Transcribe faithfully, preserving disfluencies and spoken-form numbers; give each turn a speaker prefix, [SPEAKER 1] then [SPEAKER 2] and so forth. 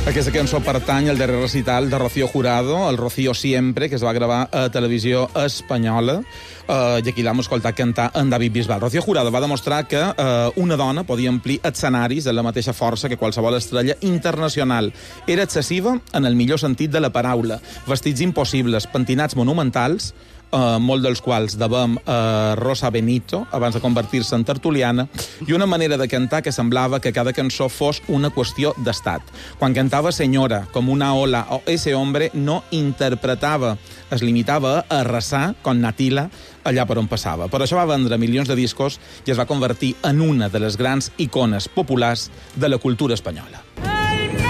[SPEAKER 1] Aquesta cançó pertany al darrer recital de Rocío Jurado, el Rocío Siempre, que es va gravar a televisió espanyola, eh, i aquí l'hem escoltat cantar en David Bisbal. Rocío Jurado va demostrar que eh, una dona podia omplir escenaris amb la mateixa força que qualsevol estrella internacional. Era excessiva en el millor sentit de la paraula. Vestits impossibles, pentinats monumentals, Uh, molt dels quals devem uh, Rosa Benito, abans de convertir-se en tertuliana, i una manera de cantar que semblava que cada cançó fos una qüestió d'estat. Quan cantava Senyora, com una ola, o Ese hombre, no interpretava, es limitava a arrasar, con Natila, allà per on passava. Per això va vendre milions de discos i es va convertir en una de les grans icones populars de la cultura espanyola.